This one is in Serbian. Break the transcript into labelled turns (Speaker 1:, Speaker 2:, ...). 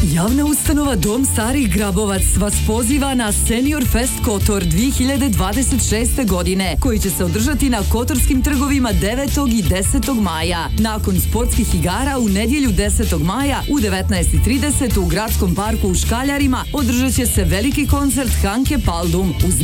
Speaker 1: Javna ustanova Dom starih Grabovac vas poziva na Senior Fest Kotor 2026. godine, koji će se održati na Kotorskim trgovima 9. i 10. maja. Nakon sportskih igara u nedjelju 10. maja u 19:30 u Gradskom parku u Škaljarima održat će se veliki koncert Hanke Paldum uz